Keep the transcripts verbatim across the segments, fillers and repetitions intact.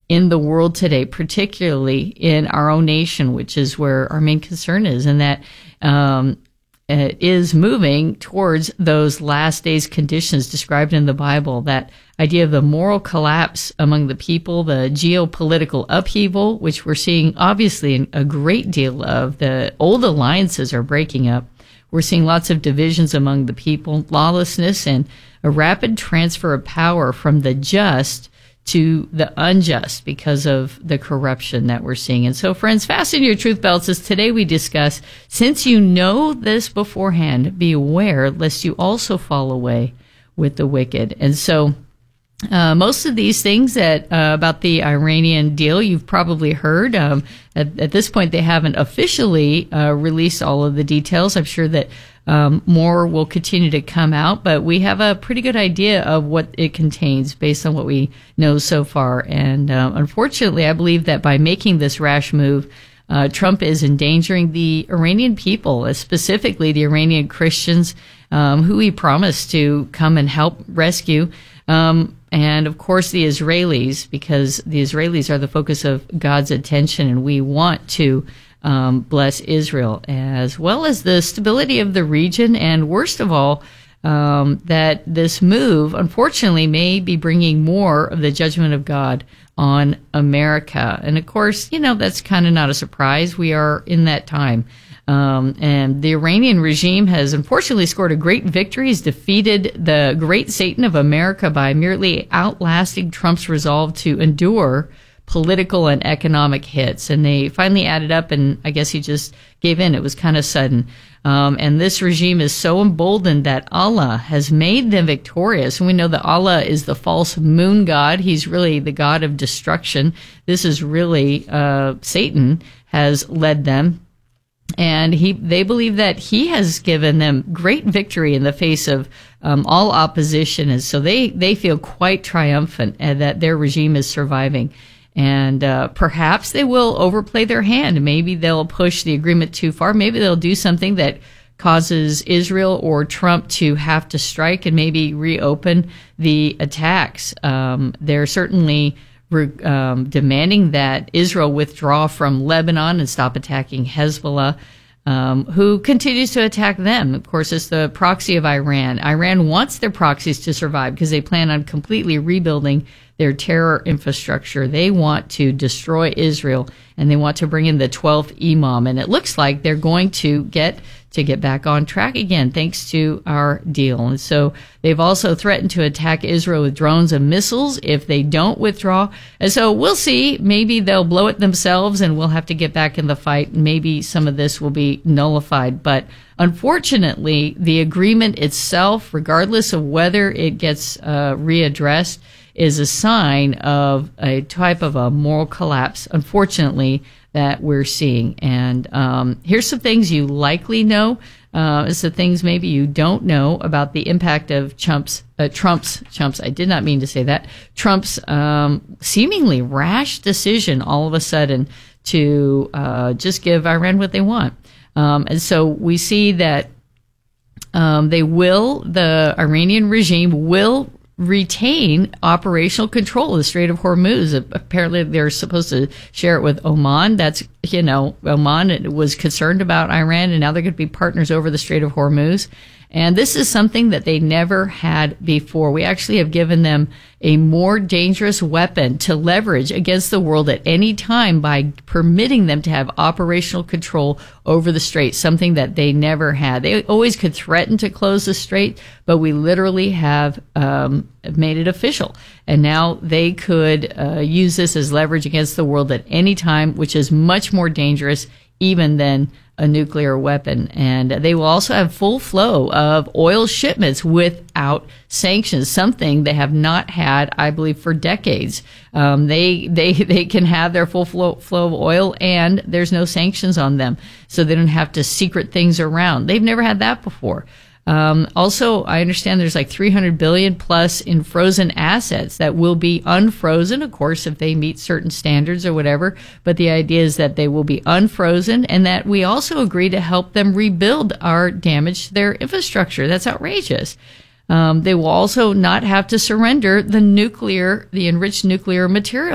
in the world today, particularly in our own nation, which is where our main concern is, and that um, it is moving towards those last days conditions described in the Bible, that idea of the moral collapse among the people, the geopolitical upheaval, which we're seeing obviously a great deal of. The old alliances are breaking up. We're seeing lots of divisions among the people, lawlessness, and a rapid transfer of power from the just to the unjust because of the corruption that we're seeing. And so, friends, fasten your truth belts as today we discuss, since you know this beforehand, be aware lest you also fall away with the wicked. And so uh, most of these things that uh, about the Iranian deal you've probably heard. Um, at, at this point, they haven't officially uh, released all of the details. I'm sure that Um, more will continue to come out, but we have a pretty good idea of what it contains based on what we know so far. And uh, unfortunately, I believe that by making this rash move, uh, Trump is endangering the Iranian people, specifically the Iranian Christians, um, who he promised to come and help rescue. Um, and of course, the Israelis, because the Israelis are the focus of God's attention, and we want to Um, bless Israel, as well as the stability of the region, and worst of all, um, that this move, unfortunately, may be bringing more of the judgment of God on America. And of course, you know, that's kind of not a surprise. We are in that time. Um, and the Iranian regime has unfortunately scored a great victory. He's defeated the great Satan of America by merely outlasting Trump's resolve to endure political and economic hits. And they finally added up, and I guess he just gave in. It was kind of sudden. Um, and this regime is so emboldened that Allah has made them victorious. And we know that Allah is the false moon god. He's really the god of destruction. This is really, uh, Satan has led them. And he, they believe that he has given them great victory in the face of um, all opposition. And so they, they feel quite triumphant and that their regime is surviving. And uh, perhaps they will overplay their hand. Maybe they'll push the agreement too far. Maybe they'll do something that causes Israel or Trump to have to strike and maybe reopen the attacks. Um, they're certainly re- um, demanding that Israel withdraw from Lebanon and stop attacking Hezbollah, um, who continues to attack them. Of course, it's the proxy of Iran. Iran wants their proxies to survive because they plan on completely rebuilding their terror infrastructure. They want to destroy Israel, and they want to bring in the twelfth Imam. And it looks like they're going to get to get back on track again, thanks to our deal. And so they've also threatened to attack Israel with drones and missiles if they don't withdraw. And so we'll see. Maybe they'll blow it themselves, and we'll have to get back in the fight. Maybe some of this will be nullified. But unfortunately, the agreement itself, regardless of whether it gets uh, readdressed, is a sign of a type of a moral collapse, unfortunately, that we're seeing. And um, here's some things you likely know. Uh, it's the things maybe you don't know about the impact of Trump's, uh, Trump's, Trump's, I did not mean to say that, Trump's um, seemingly rash decision all of a sudden to uh, just give Iran what they want. Um, and so we see that um, they will, the Iranian regime will retain operational control of the Strait of Hormuz. Apparently, they're supposed to share it with Oman. That's, you know, Oman was concerned about Iran, and now they're going to be partners over the Strait of Hormuz. And this is something that they never had before. We actually have given them a more dangerous weapon to leverage against the world at any time by permitting them to have operational control over the strait, something that they never had. They always could threaten to close the strait, but we literally have um, made it official. And now they could uh, use this as leverage against the world at any time, which is much more dangerous even than a nuclear weapon. And they will also have full flow of oil shipments without sanctions, something they have not had, I believe, for decades. Um, they they they can have their full flow, flow of oil, and there's no sanctions on them, so they don't have to secret things around. They've never had that before. Um, also, I understand there's like three hundred billion plus in frozen assets that will be unfrozen, of course, if they meet certain standards or whatever. But the idea is that they will be unfrozen, and that we also agree to help them rebuild our damage to their infrastructure. That's outrageous. Um, they will also not have to surrender the nuclear, the enriched nuclear material,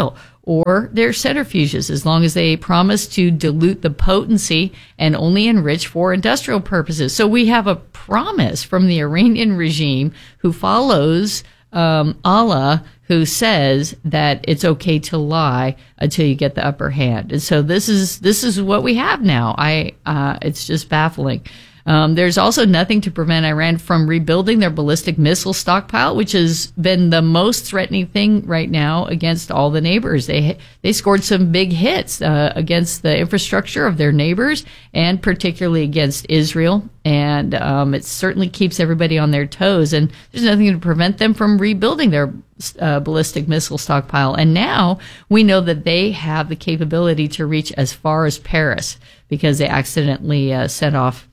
or their centrifuges, as long as they promise to dilute the potency and only enrich for industrial purposes. So we have a promise from the Iranian regime, who follows um, Allah, who says that it's okay to lie until you get the upper hand. And so this is this is what we have now. I uh, it's just baffling. Um, there's also nothing to prevent Iran from rebuilding their ballistic missile stockpile, which has been the most threatening thing right now against all the neighbors. They they scored some big hits uh, against the infrastructure of their neighbors, and particularly against Israel. And um, it certainly keeps everybody on their toes. And there's nothing to prevent them from rebuilding their uh, ballistic missile stockpile. And now we know that they have the capability to reach as far as Paris, because they accidentally uh, set off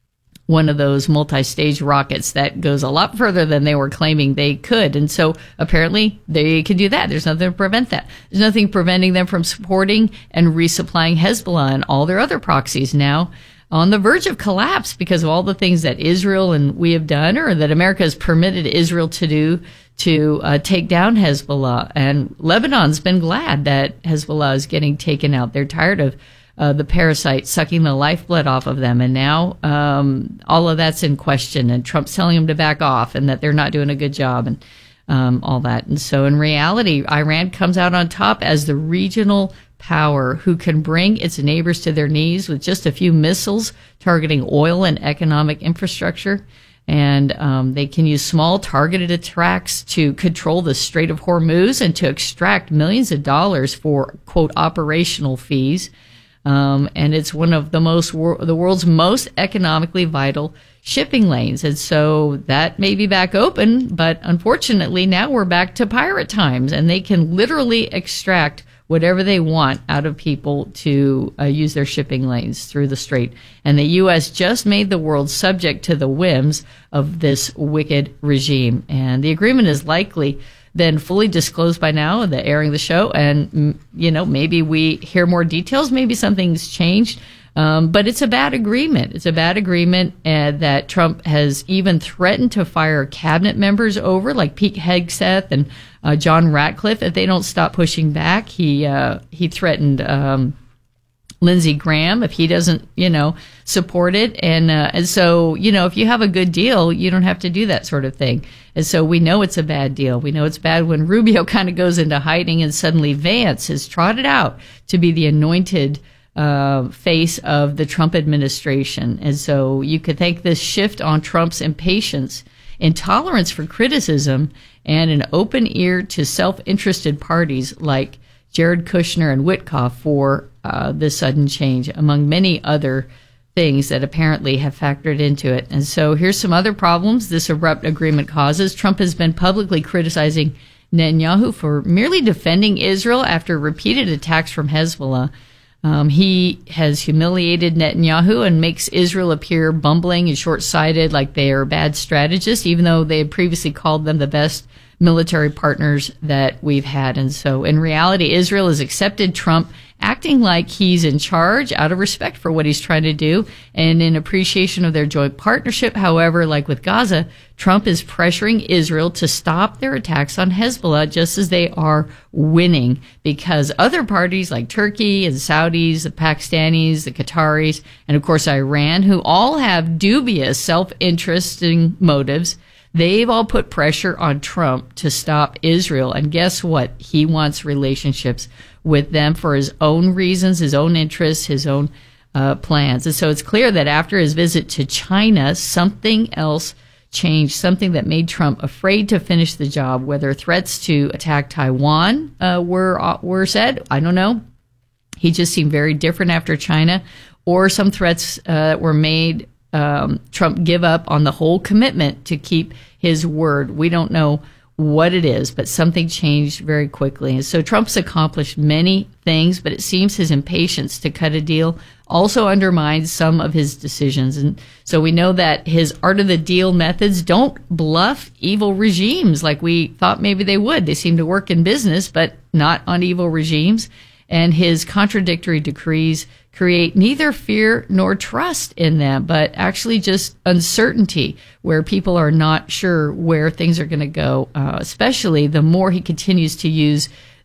one of those multi-stage rockets that goes a lot further than they were claiming they could. And so apparently they can do that. There's nothing to prevent that. There's nothing preventing them from supporting and resupplying Hezbollah and all their other proxies, now on the verge of collapse because of all the things that Israel and we have done, or that America has permitted Israel to do to uh, take down Hezbollah. And Lebanon's been glad that Hezbollah is getting taken out. They're tired of Uh, the parasite sucking the lifeblood off of them. And now um, all of that's in question, and Trump's telling them to back off and that they're not doing a good job, and um, all that. And so in reality, Iran comes out on top as the regional power who can bring its neighbors to their knees with just a few missiles targeting oil and economic infrastructure. And um, they can use small targeted attacks to control the Strait of Hormuz and to extract millions of dollars for, quote, operational fees. Um, and it's one of the most wor- the world's most economically vital shipping lanes. And so that may be back open, but unfortunately now we're back to pirate times, and they can literally extract whatever they want out of people to uh, use their shipping lanes through the strait. And the U S just made the world subject to the whims of this wicked regime. And the agreement is likely then fully disclosed by now in the airing of the show. And, you know, maybe we hear more details. Maybe something's changed. Um, but it's a bad agreement. It's a bad agreement uh, that Trump has even threatened to fire cabinet members over, like Pete Hegseth and uh, John Ratcliffe, if they don't stop pushing back. He uh, he threatened um, Lindsey Graham if he doesn't, you know, support it. And uh, and so, you know, if you have a good deal, you don't have to do that sort of thing. And so we know it's a bad deal. We know it's bad when Rubio kind of goes into hiding, and suddenly Vance is trotted out to be the anointed uh, face of the Trump administration. And so you could thank this shift on Trump's impatience, intolerance for criticism, and an open ear to self-interested parties like Jared Kushner and Witkoff for uh, this sudden change, among many other things that apparently have factored into it. And so here's some other problems this abrupt agreement causes. Trump has been publicly criticizing Netanyahu for merely defending Israel after repeated attacks from Hezbollah. Um, he has humiliated Netanyahu and makes Israel appear bumbling and short-sighted, like they are bad strategists, even though they had previously called them the best military partners that we've had. And so in reality, Israel has accepted Trump acting like he's in charge out of respect for what he's trying to do and in appreciation of their joint partnership. However, like with Gaza, Trump is pressuring Israel to stop their attacks on Hezbollah just as they are winning, because other parties like Turkey and Saudis, the Pakistanis, the Qataris, and of course Iran, who all have dubious self-interesting motives, they've all put pressure on Trump to stop Israel. And guess what? He wants relationships with them for his own reasons, his own interests, his own uh, plans. And so it's clear that after his visit to China, something else changed, something that made Trump afraid to finish the job, whether threats to attack Taiwan uh, were, uh, were said. I don't know. He just seemed very different after China, or some threats uh, were made Um, Trump give up on the whole commitment to keep his word. We don't know what it is, but something changed very quickly. And so Trump's accomplished many things, but it seems his impatience to cut a deal also undermines some of his decisions. And so we know that his art of the deal methods don't bluff evil regimes like we thought maybe they would. They seem to work in business, but not on evil regimes. And his contradictory decrees create neither fear nor trust in them, but actually just uncertainty, where people are not sure where things are going to go, uh, especially the more he continues to use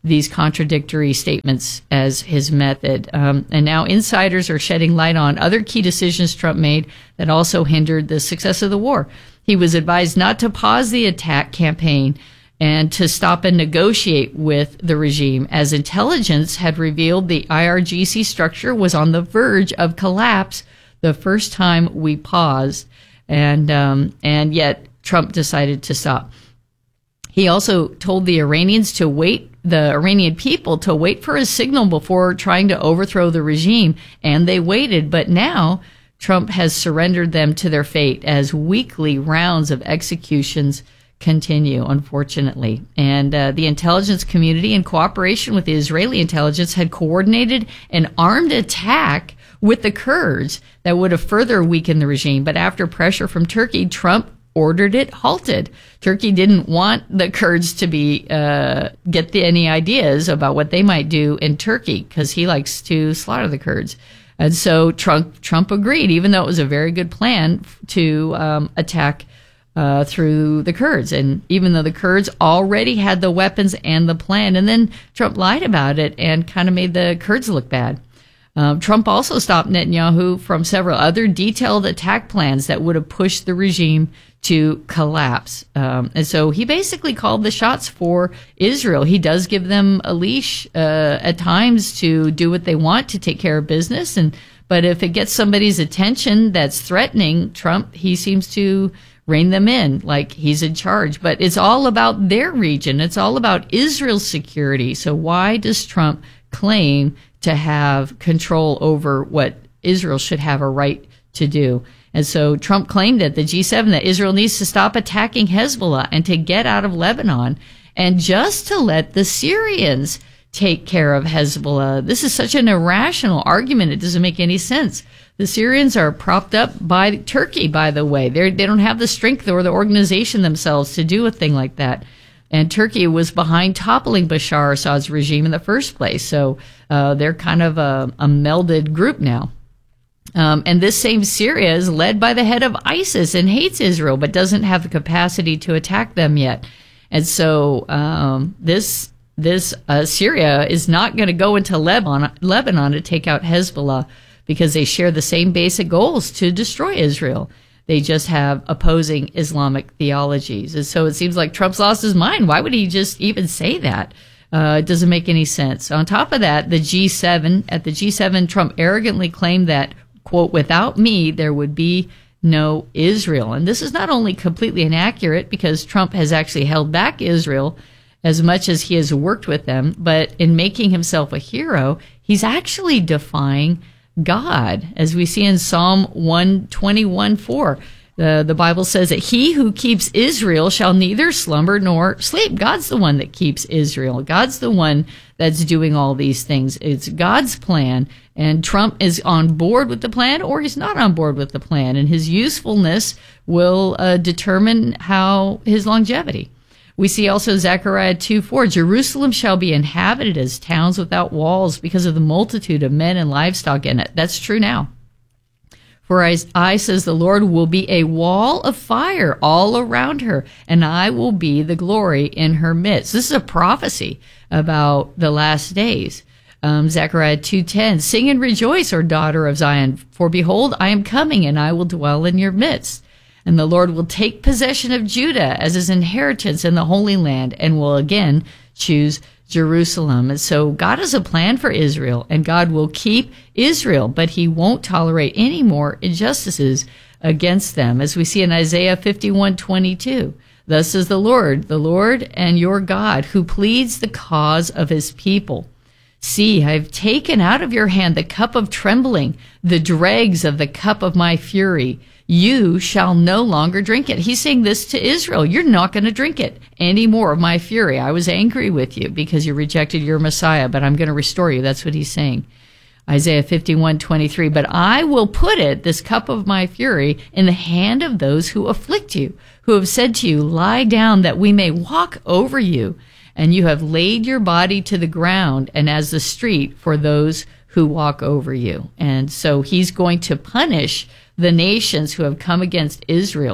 these contradictory statements as his method. Um, and now insiders are shedding light on other key decisions Trump made that also hindered the success of the war. He was advised not to pause the attack campaign and to stop and negotiate with the regime, as intelligence had revealed the I R G C structure was on the verge of collapse the first time we paused. And um, and yet Trump decided to stop. He also told the Iranians to wait, the Iranian people to wait for a signal before trying to overthrow the regime, and they waited. But now Trump has surrendered them to their fate as weekly rounds of executions continue, unfortunately. And uh, the intelligence community, in cooperation with the Israeli intelligence, had coordinated an armed attack with the Kurds that would have further weakened the regime. But after pressure from Turkey, Trump ordered it halted. Turkey didn't want the Kurds to be uh, get the, any ideas about what they might do in Turkey, because he likes to slaughter the Kurds. And so Trump Trump agreed, even though it was a very good plan to um, attack uh, through the Kurds. And even though the Kurds already had the weapons and the plan, and then Trump lied about it and kind of made the Kurds look bad. Um, Trump also stopped Netanyahu from several other detailed attack plans that would have pushed the regime to collapse. Um, and so he basically called the shots for Israel. He does give them a leash uh, at times to do what they want, to take care of business. And but if it gets somebody's attention that's threatening Trump, he seems to rein them in, like he's in charge. But it's all about their region. It's all about Israel's security. So why does Trump claim to have control over what Israel should have a right to do? And so Trump claimed at the G seven that Israel needs to stop attacking Hezbollah and to get out of Lebanon, and just to let the Syrians take care of Hezbollah. This is such an irrational argument. It doesn't make any sense. The Syrians are propped up by Turkey, by the way. They're, they don't have the strength or the organization themselves to do a thing like that. And Turkey was behind toppling Bashar Assad's regime in the first place. So uh, they're kind of a, a melded group now. Um, and this same Syria is led by the head of ISIS and hates Israel, but doesn't have the capacity to attack them yet. And so um, this this uh, Syria is not going to go into Lebanon, Lebanon to take out Hezbollah, because they share the same basic goals to destroy Israel. They just have opposing Islamic theologies. And so it seems like Trump's lost his mind. Why would he just even say that? Uh, it doesn't make any sense. On top of that, the G seven, at the G seven, Trump arrogantly claimed that, quote, without me, there would be no Israel. And this is not only completely inaccurate, because Trump has actually held back Israel as much as he has worked with them, but in making himself a hero, he's actually defying God, as we see in Psalm one twenty-one four. The, the Bible says that he who keeps Israel shall neither slumber nor sleep. God's the one that keeps Israel. God's the one that's doing all these things. It's God's plan, and Trump is on board with the plan, or he's not on board with the plan, and his usefulness will uh, determine how his longevity. We see also Zechariah two four, Jerusalem shall be inhabited as towns without walls because of the multitude of men and livestock in it. That's true now. For I, I, says the Lord, will be a wall of fire all around her, and I will be the glory in her midst. This is a prophecy about the last days. Um, Zechariah two ten, sing and rejoice, O daughter of Zion, for behold, I am coming, and I will dwell in your midst. And the Lord will take possession of Judah as his inheritance in the Holy Land, and will again choose Jerusalem. And so God has a plan for Israel, and God will keep Israel, but he won't tolerate any more injustices against them. As we see in Isaiah fifty-one twenty-two, thus is the Lord, the Lord and your God, who pleads the cause of his people. See, I have taken out of your hand the cup of trembling, the dregs of the cup of my fury. You shall no longer drink it. He's saying this to Israel. You're not going to drink it any more of my fury. I was angry with you because you rejected your Messiah, but I'm going to restore you. That's what he's saying. Isaiah fifty-one twenty-three, but I will put it, this cup of my fury, in the hand of those who afflict you, who have said to you, lie down that we may walk over you. And you have laid your body to the ground and as the street for those who walk over you. And so he's going to punish the nations who have come against Israel.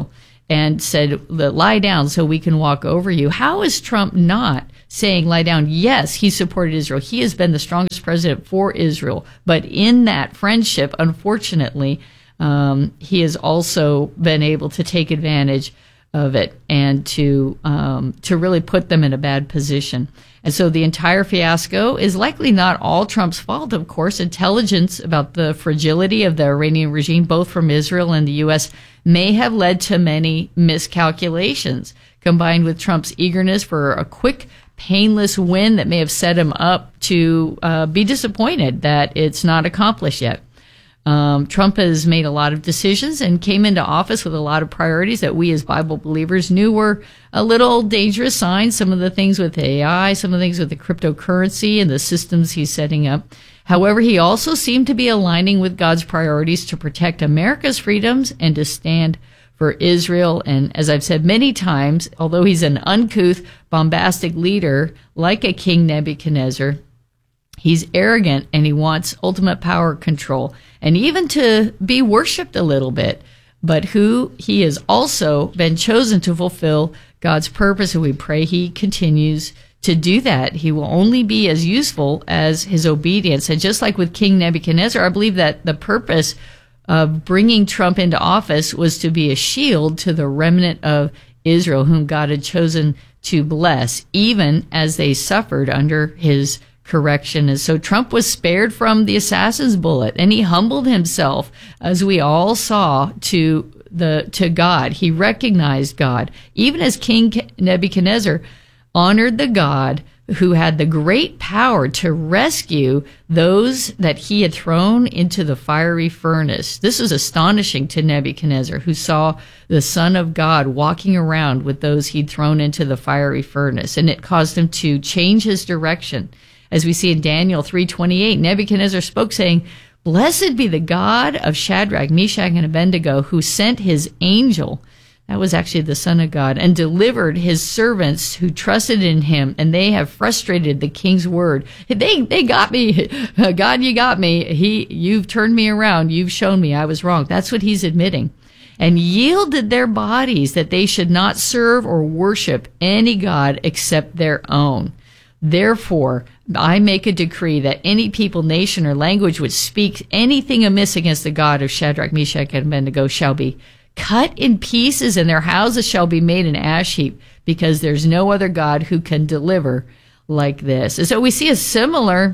and said, lie down so we can walk over you. How is Trump not saying lie down? Yes, he supported Israel. He has been the strongest president for Israel. But in that friendship, unfortunately, um, he has also been able to take advantage of it and to um, to really put them in a bad position. And so the entire fiasco is likely not all Trump's fault, of course. Intelligence about the fragility of the Iranian regime, both from Israel and the U S, may have led to many miscalculations, combined with Trump's eagerness for a quick, painless win that may have set him up to uh, be disappointed that it's not accomplished yet. Um, Trump has made a lot of decisions and came into office with a lot of priorities that we as Bible believers knew were a little dangerous signs. Some of the things with A I, some of the things with the cryptocurrency and the systems he's setting up. However, he also seemed to be aligning with God's priorities to protect America's freedoms and to stand for Israel. And as I've said many times, although he's an uncouth, bombastic leader like a King Nebuchadnezzar, he's arrogant and he wants ultimate power control and even to be worshipped a little bit. But who he has also been chosen to fulfill God's purpose, and we pray he continues to do that. He will only be as useful as his obedience. And just like with King Nebuchadnezzar, I believe that the purpose of bringing Trump into office was to be a shield to the remnant of Israel, whom God had chosen to bless, even as they suffered under his correction. And so Trump was spared from the assassin's bullet, and he humbled himself, as we all saw, to the to God. He recognized God, even as King Nebuchadnezzar honored the God who had the great power to rescue those that he had thrown into the fiery furnace. This was astonishing to Nebuchadnezzar, who saw the Son of God walking around with those he'd thrown into the fiery furnace, and it caused him to change his direction. As we see in Daniel three twenty-eight, Nebuchadnezzar spoke, saying, "Blessed be the God of Shadrach, Meshach, and Abednego, who sent his angel," that was actually the Son of God, "and delivered his servants who trusted in him, and they have frustrated the king's word." They they got me. God, you got me. He, you've turned me around. You've shown me I was wrong. That's what he's admitting. "And yielded their bodies that they should not serve or worship any god except their own. Therefore, I make a decree that any people, nation, or language which speaks anything amiss against the God of Shadrach, Meshach, and Abednego shall be cut in pieces, and their houses shall be made an ash heap, because there's no other God who can deliver like this." And so we see a similar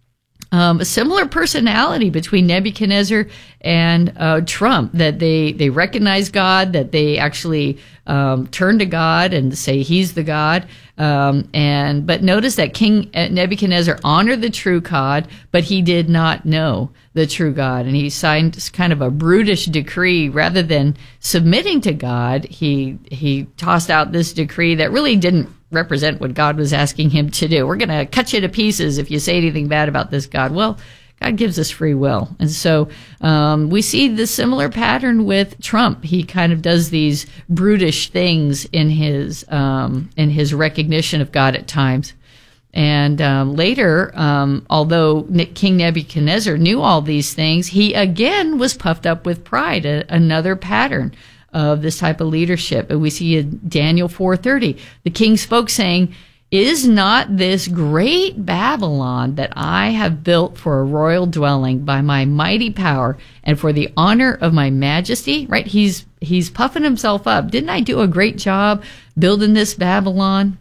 Um, a similar personality between Nebuchadnezzar and uh, Trump, that they, they recognize God, that they actually um, turn to God and say he's the God. Um, and but notice that King Nebuchadnezzar honored the true God, but he did not know the true God. And he signed kind of a brutish decree. Rather than submitting to God, he he tossed out this decree that really didn't represent what God was asking him to do. We're going to cut you to pieces if you say anything bad about this God. Well, God gives us free will. And so um, we see the similar pattern with Trump. He kind of does these brutish things in his um, in his recognition of God at times. And um, later, um, although King Nebuchadnezzar knew all these things, he again was puffed up with pride, a, another pattern of this type of leadership. And we see in Daniel four thirty, the king spoke, saying, "Is not this great Babylon that I have built for a royal dwelling by my mighty power and for the honor of my majesty?" Right? He's he's puffing himself up. Didn't I do a great job building this Babylon?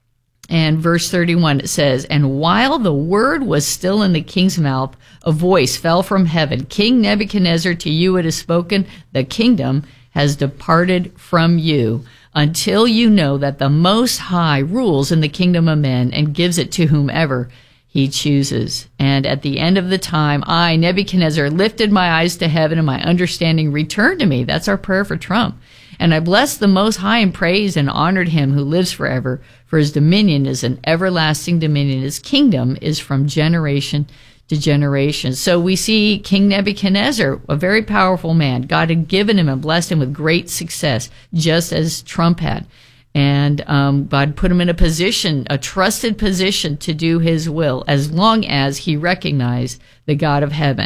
And verse thirty-one, it says, "And while the word was still in the king's mouth, a voice fell from heaven. King Nebuchadnezzar, to you it is spoken, the kingdom has departed from you, until you know that the Most High rules in the kingdom of men and gives it to whomever he chooses. And at the end of the time, I, Nebuchadnezzar, lifted my eyes to heaven, and my understanding returned to me." That's our prayer for Trump. "And I blessed the Most High and praised and honored him who lives forever, for his dominion is an everlasting dominion. His kingdom is from generation to generation." So we see King Nebuchadnezzar, a very powerful man. God had given him and blessed him with great success, just as Trump had. And um, God put him in a position, a trusted position, to do his will, as long as he recognized the God of heaven.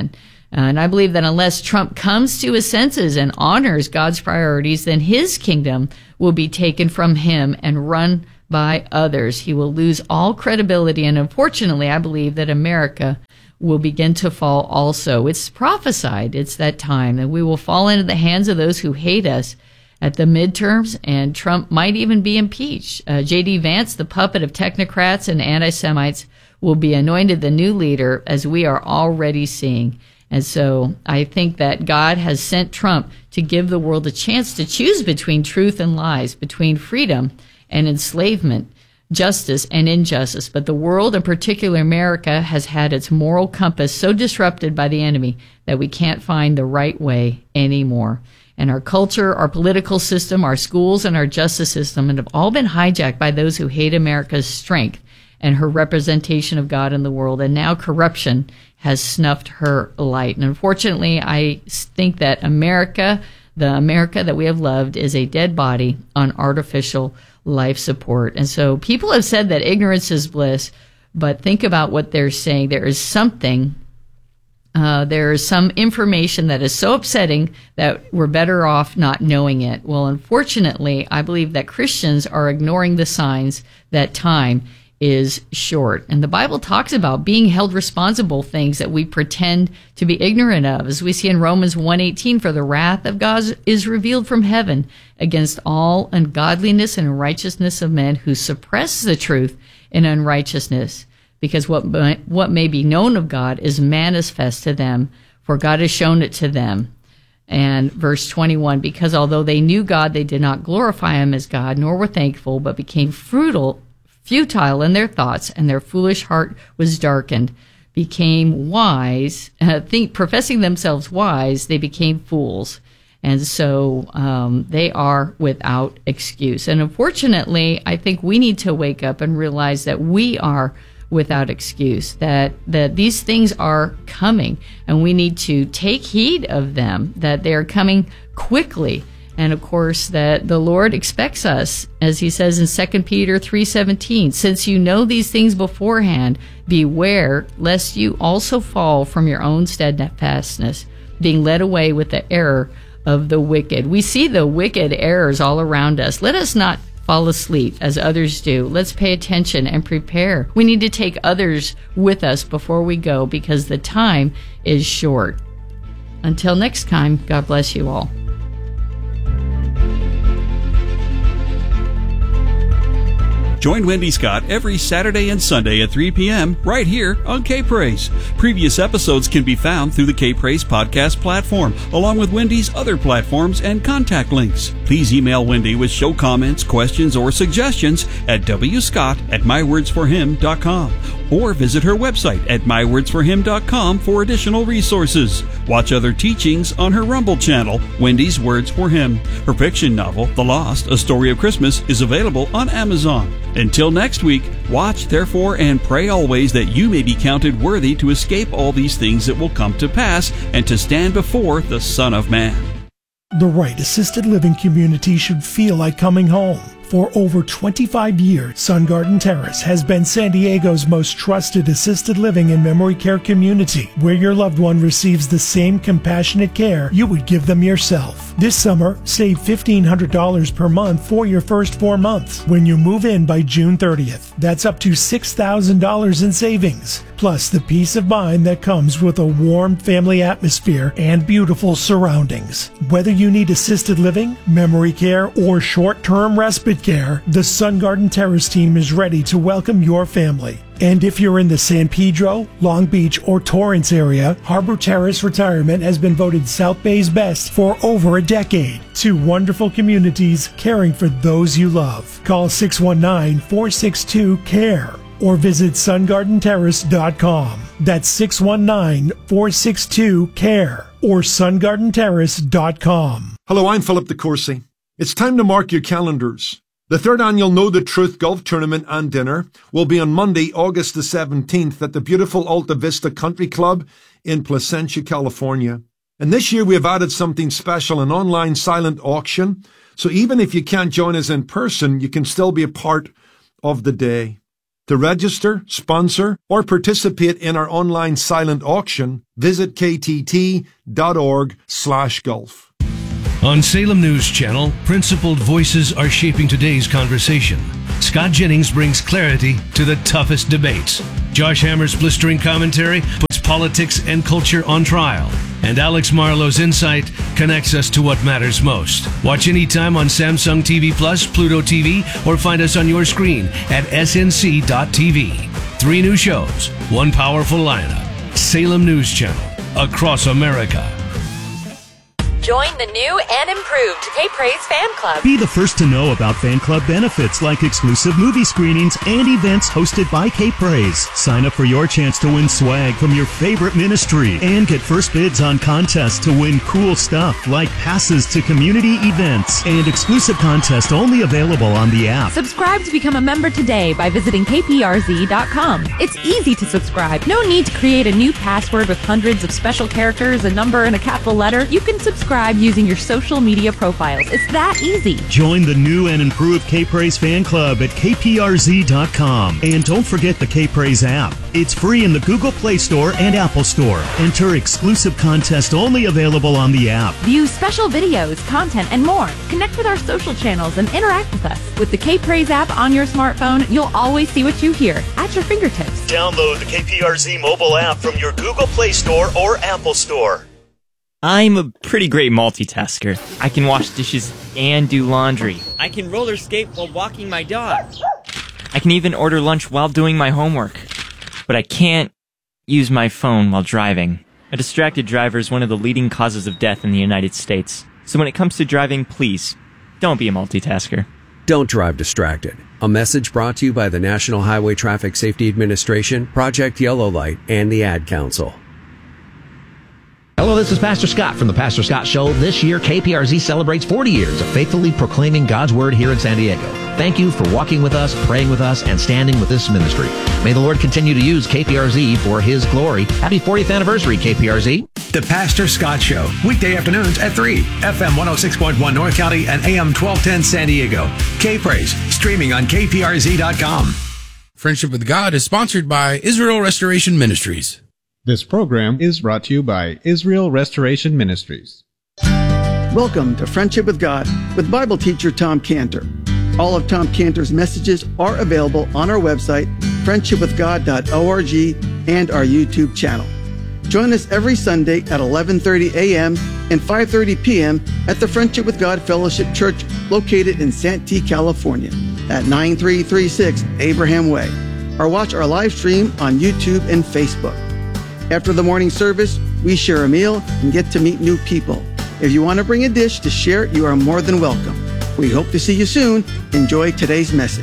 And I believe that unless Trump comes to his senses and honors God's priorities, then his kingdom will be taken from him and run by others. He will lose all credibility. And unfortunately, I believe that America will begin to fall also. It's prophesied. It's that time that we will fall into the hands of those who hate us at the midterms, and Trump might even be impeached. Uh, J D. Vance, the puppet of technocrats and anti-Semites, will be anointed the new leader, as we are already seeing. And so I think that God has sent Trump to give the world a chance to choose between truth and lies, between freedom and enslavement, justice and injustice. But the world, in particular America, has had its moral compass so disrupted by the enemy that we can't find the right way anymore. And our culture, our political system, our schools, and our justice system have all been hijacked by those who hate America's strength and her representation of God in the world. And now corruption has snuffed her light. And unfortunately, I think that America, the America that we have loved, is a dead body on artificial life support. And so people have said that ignorance is bliss, but think about what they're saying. There is something, uh, there is some information that is so upsetting that we're better off not knowing it. Well, unfortunately, I believe that Christians are ignoring the signs that time is short. And the Bible talks about being held responsible things that we pretend to be ignorant of. As we see in Romans one eighteen, for the wrath of God is revealed from heaven against all ungodliness and unrighteousness of men who suppress the truth in unrighteousness, because what what may be known of God is manifest to them, for God has shown it to them. And verse twenty-one, because although they knew God, they did not glorify him as God, nor were thankful, but became fruitful futile in their thoughts, and their foolish heart was darkened. Became wise, uh, think, professing themselves wise, they became fools. And so um, they are without excuse. And unfortunately, I think we need to wake up and realize that we are without excuse, that, that these things are coming, and we need to take heed of them, that they are coming quickly. And of course, that the Lord expects us, as he says in Second Peter three seventeen, since you know these things beforehand, beware lest you also fall from your own steadfastness, being led away with the error of the wicked. We see the wicked errors all around us. Let us not fall asleep as others do. Let's pay attention and prepare. We need to take others with us before we go, because the time is short. Until next time, God bless you all. Join Wendy Scott every Saturday and Sunday at three p.m. right here on K-Praise. Previous episodes can be found through the K-Praise podcast platform, along with Wendy's other platforms and contact links. Please email Wendy with show comments, questions, or suggestions at wscott at my words for him dot com, or visit her website at my words for him dot com for additional resources. Watch other teachings on her Rumble channel, Wendy's Words for Him. Her fiction novel, The Lost, A Story of Christmas, is available on Amazon. Until next week, watch, therefore, and pray always that you may be counted worthy to escape all these things that will come to pass and to stand before the Son of Man. The right assisted living community should feel like coming home. For over twenty-five years, Sun Garden Terrace has been San Diego's most trusted assisted living and memory care community, where your loved one receives the same compassionate care you would give them yourself. This summer, save fifteen hundred dollars per month for your first four months when you move in by June thirtieth. That's up to six thousand dollars in savings, plus the peace of mind that comes with a warm family atmosphere and beautiful surroundings. Whether you need assisted living, memory care, or short-term respite care, the Sun Garden Terrace team is ready to welcome your family. And if you're in the San Pedro, Long Beach, or Torrance area, Harbor Terrace Retirement has been voted South Bay's best for over a decade. Two wonderful communities caring for those you love. Call six one nine, four six two, C A R E or visit sun garden terrace dot com. That's six one nine, four six two, C A R E or sun garden terrace dot com. Hello, I'm Philip DeCourcy. It's time to mark your calendars. The third annual Know the Truth Golf Tournament and Dinner will be on Monday, August the seventeenth at the beautiful Alta Vista Country Club in Placentia, California. And this year we have added something special, an online silent auction. So even if you can't join us in person, you can still be a part of the day. To register, sponsor, or participate in our online silent auction, visit ktt.org slash golf. On Salem News Channel, principled voices are shaping today's conversation. Scott Jennings brings clarity to the toughest debates. Josh Hammer's blistering commentary puts politics and culture on trial. And Alex Marlowe's insight connects us to what matters most. Watch anytime on Samsung T V Plus, Pluto T V, or find us on your screen at S N C dot T V. Three new shows, one powerful lineup. Salem News Channel, across America. Join the new and improved K-Praise Fan Club. Be the first to know about fan club benefits like exclusive movie screenings and events hosted by K-Praise. Sign up for your chance to win swag from your favorite ministry and get first bids on contests to win cool stuff like passes to community events and exclusive contests only available on the app. Subscribe to become a member today by visiting K P R Z dot com. It's easy to subscribe. No need to create a new password with hundreds of special characters, a number, and a capital letter. You can subscribe using your social media profiles. It's that easy. Join the new and improved K-Praise fan club at K P R Z dot com. And don't forget the K-Praise app. It's free in the Google Play Store and Apple Store. Enter exclusive contest only available on the app. View special videos, content, and more. Connect with our social channels and interact with us. With the K-Praise app on your smartphone, you'll always see what you hear at your fingertips. Download the K P R Z mobile app from your Google Play Store or Apple Store. I'm a pretty great multitasker. I can wash dishes and do laundry. I can roller skate while walking my dog. I can even order lunch while doing my homework. But I can't use my phone while driving. A distracted driver is one of the leading causes of death in the United States. So when it comes to driving, please, don't be a multitasker. Don't drive distracted. A message brought to you by the National Highway Traffic Safety Administration, Project Yellow Light, and the Ad Council. Hello, this is Pastor Scott from the Pastor Scott Show. This year, K P R Z celebrates forty years of faithfully proclaiming God's Word here in San Diego. Thank you for walking with us, praying with us, and standing with this ministry. May the Lord continue to use K P R Z for His glory. Happy fortieth anniversary, K P R Z. The Pastor Scott Show, weekday afternoons at three, F M one oh six point one North County and A M twelve ten San Diego. K-Praise, streaming on K P R Z dot com. Friendship with God is sponsored by Israel Restoration Ministries. This program is brought to you by Israel Restoration Ministries. Welcome to Friendship with God with Bible teacher Tom Cantor. All of Tom Cantor's messages are available on our website, friendship with god dot org, and our YouTube channel. Join us every Sunday at eleven thirty a.m. and five thirty p.m. at the Friendship with God Fellowship Church located in Santee, California at nine three three six Abraham Way, or watch our live stream on YouTube and Facebook. After the morning service, we share a meal and get to meet new people. If you want to bring a dish to share, you are more than welcome. We hope to see you soon. Enjoy today's message.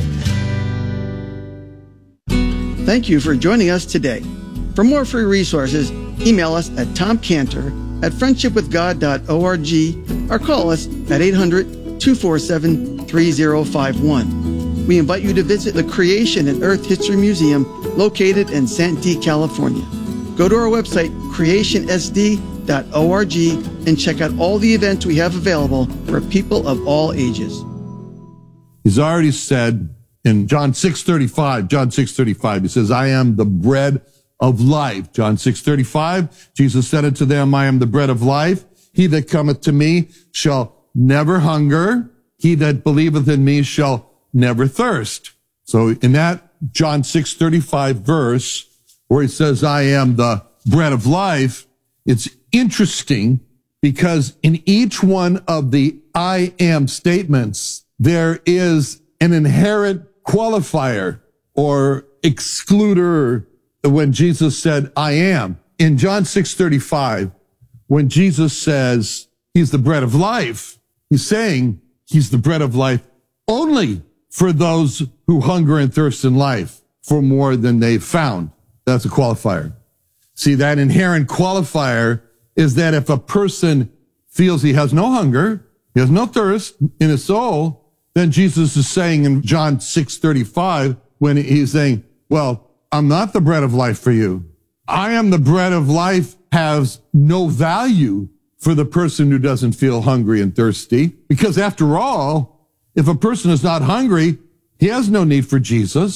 Thank you for joining us today. For more free resources, email us at tomcantor at friendship with god dot org or call us at eight hundred, two four seven, three zero five one. We invite you to visit the Creation and Earth History Museum located in Santee, California. Go to our website, creation s d dot org, and check out all the events we have available for people of all ages. He's already said in John six thirty-five, John six thirty-five, he says, I am the bread of life. John six thirty-five, Jesus said unto them, I am the bread of life. He that cometh to me shall never hunger. He that believeth in me shall never thirst. So in that John six thirty-five verse, where he says, I am the bread of life, it's interesting because in each one of the I am statements, there is an inherent qualifier or excluder when Jesus said, I am. In John six thirty-five, when Jesus says he's the bread of life, he's saying he's the bread of life only for those who hunger and thirst in life for more than they've found. That's a qualifier. See, that inherent qualifier is that if a person feels he has no hunger, he has no thirst in his soul, then Jesus is saying in John six thirty-five, when he's saying, well, I'm not the bread of life for you. I am the bread of life has no value for the person who doesn't feel hungry and thirsty. Because after all, if a person is not hungry, he has no need for Jesus.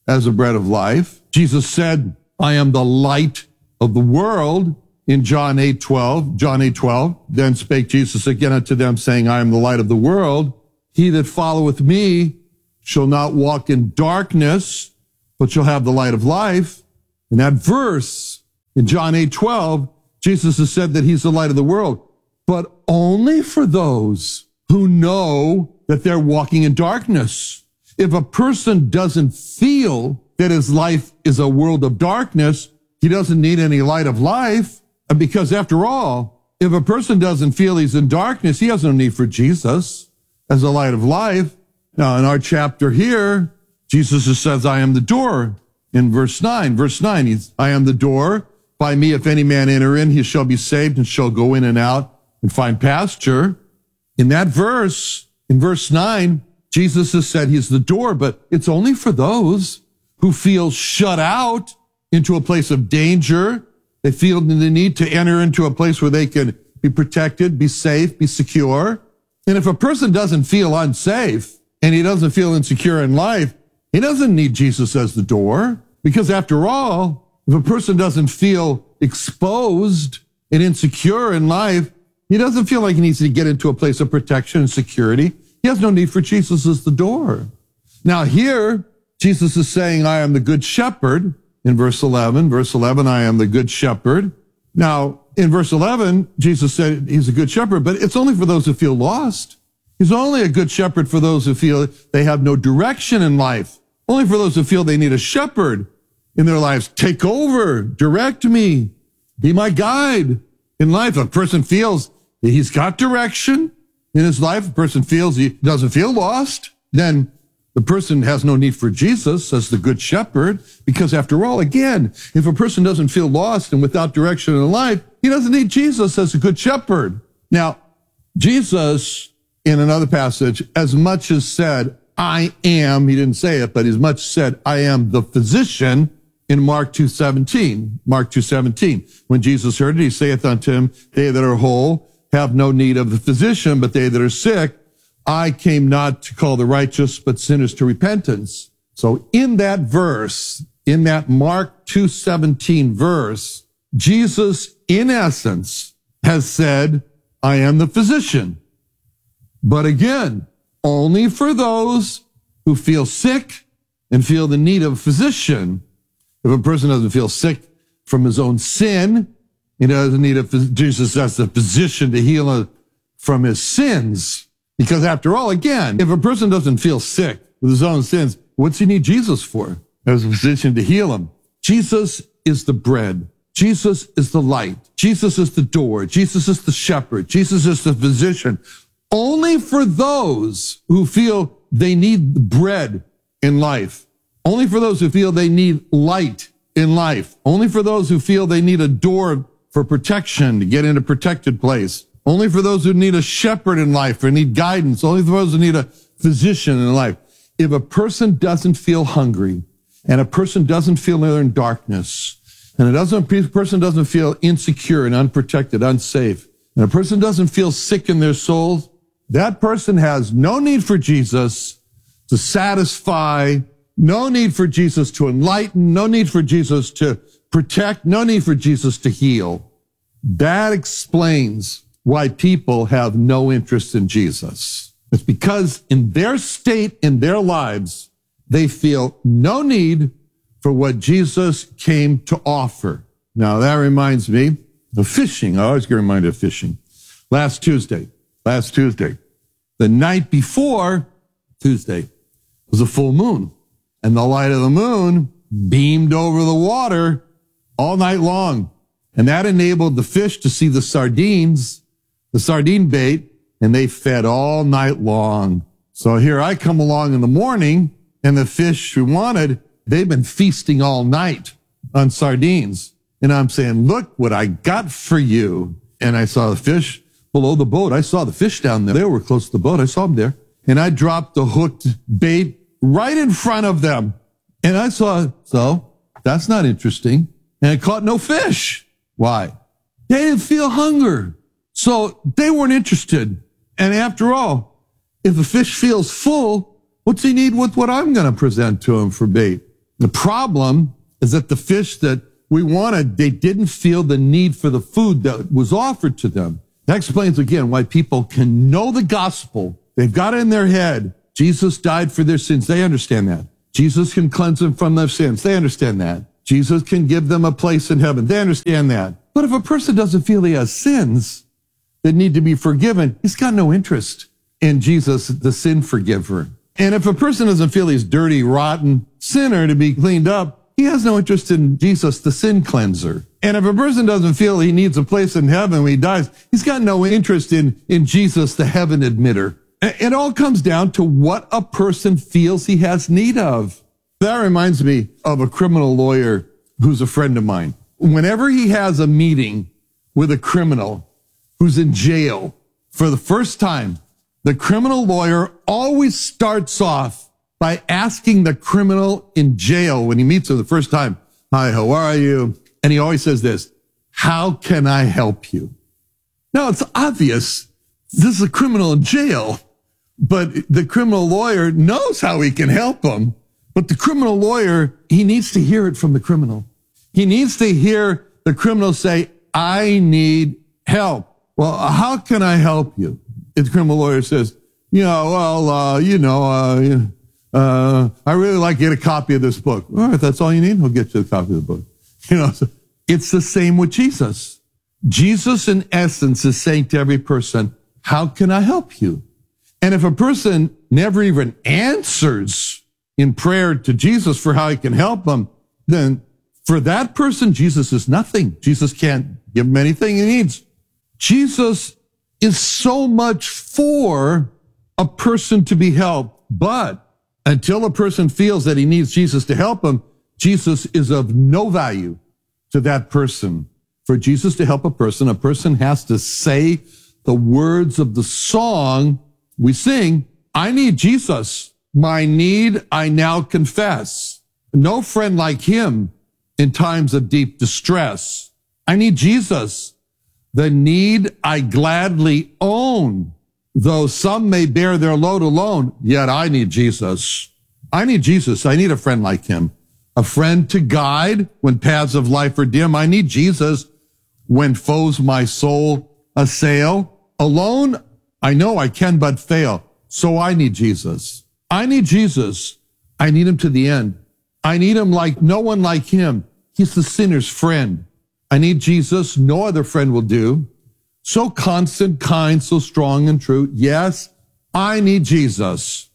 as the bread of life. Jesus said, I am the light of the world in John eight twelve. John eight twelve. Then spake Jesus again unto them, saying, I am the light of the world. He that followeth me shall not walk in darkness, but shall have the light of life. In that verse, in John eight twelve, Jesus has said that he's the light of the world, but only for those who know that they're walking in darkness. If a person doesn't feel that his life is a world of darkness, he doesn't need any light of life. Because after all, if a person doesn't feel he's in darkness, he has no need for Jesus as the light of life. Now, in our chapter here, Jesus says, I am the door. In verse nine, verse nine, he's, I am the door. By me, if any man enter in, he shall be saved and shall go in and out and find pasture. In that verse, in verse nine, Jesus has said he's the door, but it's only for those who feel shut out into a place of danger. They feel the need to enter into a place where they can be protected, be safe, be secure. And if a person doesn't feel unsafe and he doesn't feel insecure in life, he doesn't need Jesus as the door. Because after all, if a person doesn't feel exposed and insecure in life, he doesn't feel like he needs to get into a place of protection and security. He has no need for Jesus as the door. Now here, Jesus is saying, I am the good shepherd. In verse eleven, verse eleven, I am the good shepherd. Now, in verse eleven, Jesus said he's a good shepherd, but it's only for those who feel lost. He's only a good shepherd for those who feel they have no direction in life. Only for those who feel they need a shepherd in their lives. Take over, direct me, be my guide in life. If a person feels that he's got direction in his life, a person feels he doesn't feel lost, then the person has no need for Jesus as the good shepherd, because after all, again, if a person doesn't feel lost and without direction in life, he doesn't need Jesus as a good shepherd. Now, Jesus, in another passage, as much as said, I am, he didn't say it, but as much said, I am the physician in Mark two seventeen. Mark two seventeen. When Jesus heard it, he saith unto him, they that are whole have no need of the physician, but they that are sick. I came not to call the righteous, but sinners to repentance. So in that verse, in that Mark two seventeen verse, Jesus, in essence, has said, I am the physician. But again, only for those who feel sick and feel the need of a physician. If a person doesn't feel sick from his own sin, he doesn't need a, Jesus as the physician to heal him from his sins. Because after all, again, if a person doesn't feel sick with his own sins, what's he need Jesus for? As a physician to heal him. Jesus is the bread. Jesus is the light. Jesus is the door. Jesus is the shepherd. Jesus is the physician. Only for those who feel they need bread in life. Only for those who feel they need light in life. Only for those who feel they need a door for protection to get in a protected place. Only for those who need a shepherd in life or need guidance. Only for those who need a physician in life. If a person doesn't feel hungry and a person doesn't feel they're in darkness and a doesn't, a person doesn't feel insecure and unprotected, unsafe, and a person doesn't feel sick in their souls, that person has no need for Jesus to satisfy, no need for Jesus to enlighten, no need for Jesus to protect, no need for Jesus to heal. That explains why people have no interest in Jesus. It's because in their state, in their lives, they feel no need for what Jesus came to offer. Now, that reminds me of fishing. I always get reminded of fishing. Last Tuesday, last Tuesday, the night before Tuesday was a full moon, and the light of the moon beamed over the water all night long. And that enabled the fish to see the sardines, the sardine bait, and they fed all night long. So here I come along in the morning, and the fish who wanted, they've been feasting all night on sardines. And I'm saying, look what I got for you. And I saw the fish below the boat. I saw the fish down there. They were close to the boat. I saw them there. And I dropped the hooked bait right in front of them. And I saw, so that's not interesting. And I caught no fish. Why? They didn't feel hunger. So they weren't interested. And after all, if a fish feels full, what's he need with what I'm going to present to him for bait? The problem is that the fish that we wanted, they didn't feel the need for the food that was offered to them. That explains again why people can know the gospel. They've got it in their head. Jesus died for their sins. They understand that. Jesus can cleanse them from their sins. They understand that. Jesus can give them a place in heaven. They understand that. But if a person doesn't feel he has sins that need to be forgiven, he's got no interest in Jesus, the sin forgiver. And if a person doesn't feel he's dirty, rotten sinner to be cleaned up, he has no interest in Jesus, the sin cleanser. And if a person doesn't feel he needs a place in heaven when he dies, he's got no interest in, in Jesus, the heaven admitter. It all comes down to what a person feels he has need of. That reminds me of a criminal lawyer who's a friend of mine. Whenever he has a meeting with a criminal who's in jail for the first time, the criminal lawyer always starts off by asking the criminal in jail when he meets him the first time, "Hi, how are you?" And he always says this, "How can I help you?" Now, it's obvious this is a criminal in jail, but the criminal lawyer knows how he can help him. But the criminal lawyer, he needs to hear it from the criminal. He needs to hear the criminal say, "I need help." "Well, how can I help you?" The criminal lawyer says, "You know, well, uh, you know, uh, uh, I really like to get a copy of this book." "All right, that's all you need? We'll get you a copy of the book." You know, so it's the same with Jesus. Jesus, in essence, is saying to every person, "How can I help you?" And if a person never even answers in prayer to Jesus for how he can help them, then for that person, Jesus is nothing. Jesus can't give him anything he needs. Jesus is so much for a person to be helped, but until a person feels that he needs Jesus to help him, Jesus is of no value to that person. For Jesus to help a person, a person has to say the words of the song we sing, "I need Jesus. My need I now confess. No friend like him in times of deep distress. I need Jesus. The need I gladly own. Though some may bear their load alone, yet I need Jesus. I need Jesus. I need a friend like him. A friend to guide when paths of life are dim. I need Jesus when foes my soul assail. Alone, I know I can but fail. So I need Jesus. I need Jesus. I need him to the end. I need him like no one like him. He's the sinner's friend. I need Jesus. No other friend will do. So constant, kind, so strong and true. Yes, I need Jesus.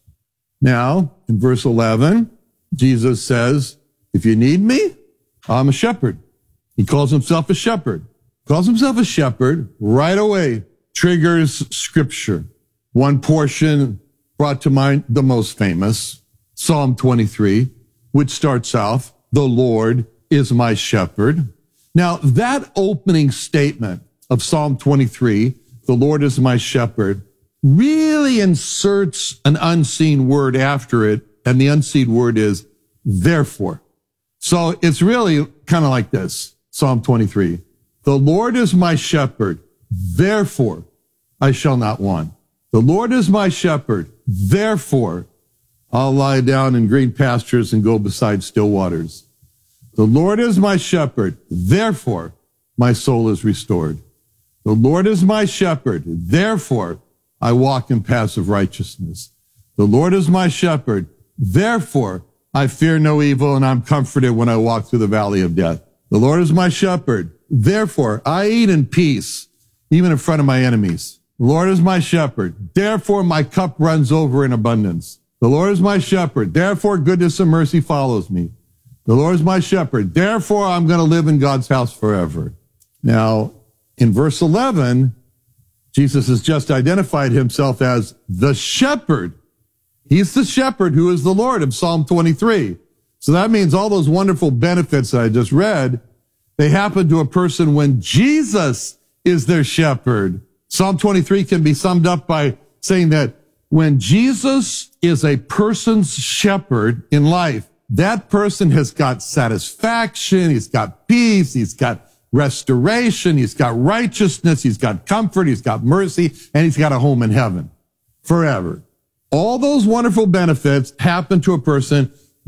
Now, in verse eleven, Jesus says, if you need me, I'm a shepherd. He calls himself a shepherd. Calls himself a shepherd right away. Triggers scripture. One portion brought to mind the most famous, Psalm twenty-three, which starts off, the Lord is my shepherd. Now, that opening statement of Psalm twenty-three, the Lord is my shepherd, really inserts an unseen word after it, and the unseen word is therefore. So it's really kind of like this, Psalm twenty-three. The Lord is my shepherd, therefore I shall not want. The Lord is my shepherd, therefore I'll lie down in green pastures and go beside still waters. The Lord is my shepherd, therefore my soul is restored. The Lord is my shepherd, therefore I walk in paths of righteousness. The Lord is my shepherd, therefore I fear no evil, and I'm comforted when I walk through the valley of death. The Lord is my shepherd, therefore I eat in peace, even in front of my enemies. The Lord is my shepherd, therefore my cup runs over in abundance. The Lord is my shepherd, therefore goodness and mercy follows me. The Lord is my shepherd, therefore I'm going to live in God's house forever. Now, in verse eleven, Jesus has just identified himself as the shepherd. He's the shepherd who is the Lord of Psalm twenty-three. So that means all those wonderful benefits that I just read, they happen to a person when Jesus is their shepherd. Psalm twenty-three can be summed up by saying that when Jesus is a person's shepherd in life, that person has got satisfaction, he's got peace, he's got restoration, he's got righteousness, he's got comfort, he's got mercy, and he's got a home in heaven forever. All those wonderful benefits happen to a person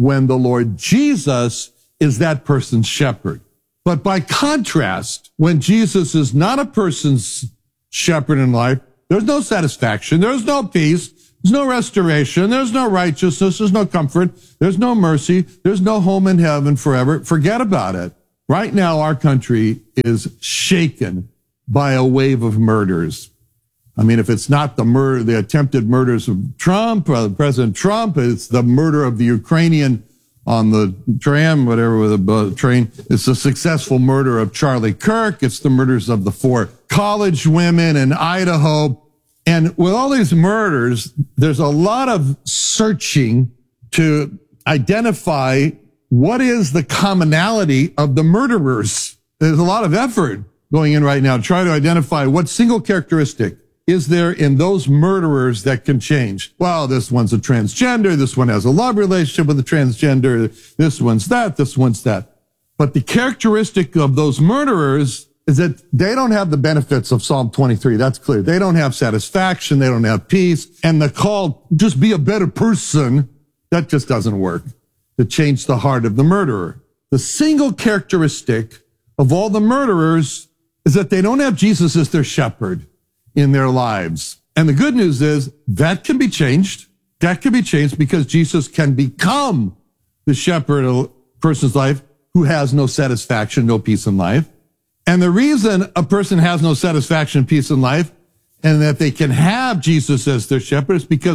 when the Lord Jesus is that person's shepherd. But by contrast, when Jesus is not a person's shepherd in life, there's no satisfaction, there's no peace, there's no restoration, there's no righteousness, there's no comfort, there's no mercy, there's no home in heaven forever. Forget about it. Right now, our country is shaken by a wave of murders. I mean, if it's not the murder, the attempted murders of Trump, uh, President Trump, it's the murder of the Ukrainian on the tram, whatever, the uh, train. It's the successful murder of Charlie Kirk. It's the murders of the four college women in Idaho. And with all these murders, there's a lot of searching to identify what is the commonality of the murderers. There's a lot of effort going in right now to try to identify what single characteristic is there in those murderers that can change. Well, this one's a transgender. This one has a love relationship with a transgender. This one's that. This one's that. But the characteristic of those murderers is that they don't have the benefits of Psalm twenty-three. That's clear. They don't have satisfaction. They don't have peace. And the call, just be a better person, that just doesn't work to change the heart of the murderer. The single characteristic of all the murderers is that they don't have Jesus as their shepherd in their lives. And the good news is that can be changed. That can be changed because Jesus can become the shepherd of a person's life who has no satisfaction, no peace in life. And the reason a person has no satisfaction, peace in life, and that they can have Jesus as their shepherd is because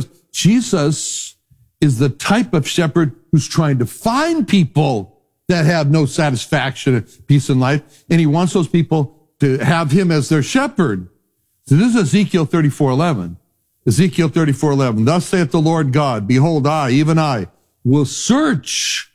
Jesus is the type of shepherd who's trying to find people that have no satisfaction and peace in life. And he wants those people to have him as their shepherd. So this is Ezekiel thirty-four eleven. Ezekiel thirty-four eleven. Thus saith the Lord God, behold, I, even I, will search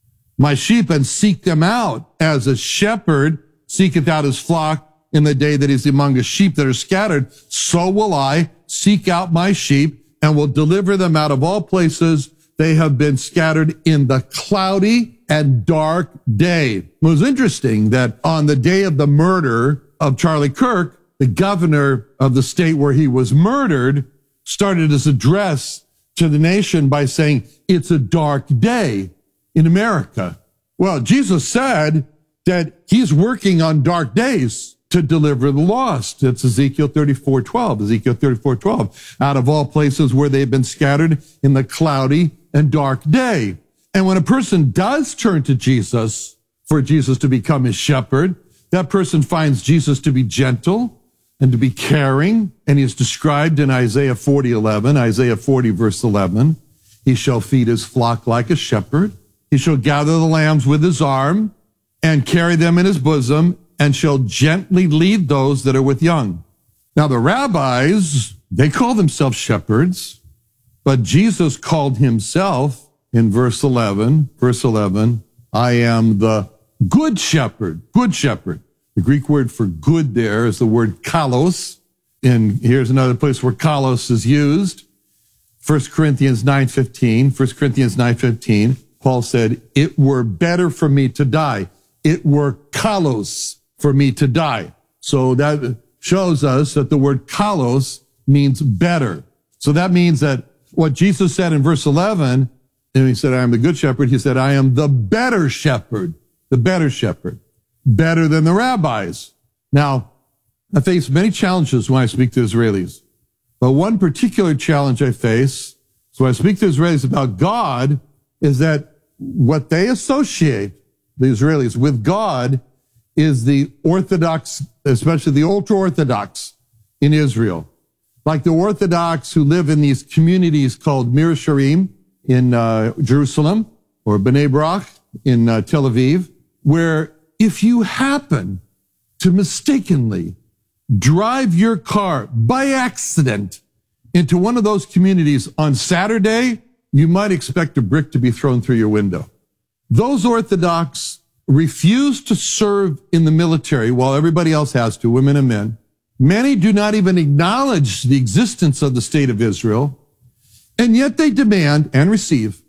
my sheep and seek them out as a shepherd seeketh out his flock in the day that he's among his sheep that are scattered. So will I seek out my sheep and will deliver them out of all places they have been scattered in the cloudy and dark day. It was interesting that on the day of the murder of Charlie Kirk, the governor of the state where he was murdered started his address to the nation by saying, it's a dark day in America. Well, Jesus said that he's working on dark days to deliver the lost. It's Ezekiel thirty-four twelve. Ezekiel thirty-four twelve. Out of all places where they've been scattered in the cloudy and dark day. And when a person does turn to Jesus for Jesus to become his shepherd, that person finds Jesus to be gentle and to be caring, and he is described in Isaiah forty eleven, Isaiah forty verse eleven. He shall feed his flock like a shepherd. He shall gather the lambs with his arm and carry them in his bosom, and shall gently lead those that are with young. Now the rabbis, they call themselves shepherds, but Jesus called himself in verse eleven, verse eleven, I am the good shepherd, good shepherd. The Greek word for good there is the word kalos. And here's another place where kalos is used. First Corinthians nine fifteen, First Corinthians nine fifteen, Paul said, it were better for me to die. It were kalos for me to die. So that shows us that the word kalos means better. So that means that what Jesus said in verse eleven, and he said, I am the good shepherd. He said, I am the better shepherd, the better shepherd. Better than the rabbis. Now, I face many challenges when I speak to Israelis, but one particular challenge I face, so when I speak to Israelis about God, is that what they associate, the Israelis, with God is the Orthodox, especially the ultra-Orthodox in Israel. Like the Orthodox who live in these communities called Mir Sharim in uh, Jerusalem, or Bnei Brak in uh, Tel Aviv, where if you happen to mistakenly drive your car by accident into one of those communities on Saturday, you might expect a brick to be thrown through your window. Those Orthodox refuse to serve in the military while everybody else has to, women and men. Many do not even acknowledge the existence of the state of Israel, and yet they demand and receive